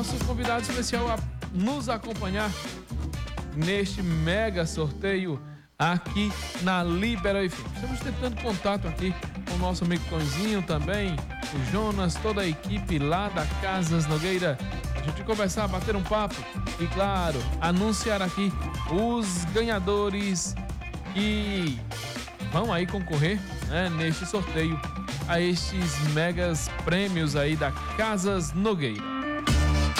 nosso convidado especial a nos acompanhar neste mega sorteio aqui na Libera FM. Estamos tentando contato aqui com o nosso amigo Tonzinho também, o Jonas, toda a equipe lá da Casas Nogueira. A gente conversar, bater um papo e, claro, anunciar aqui os ganhadores que vão aí concorrer, né, neste sorteio a estes megas prêmios aí da Casas Nogueira.